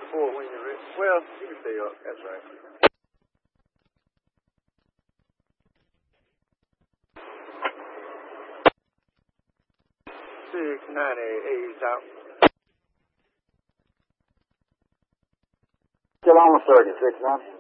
4 when you're ready. Well, you can stay up. That's right. 698 out. Still on the circuit, 6-9.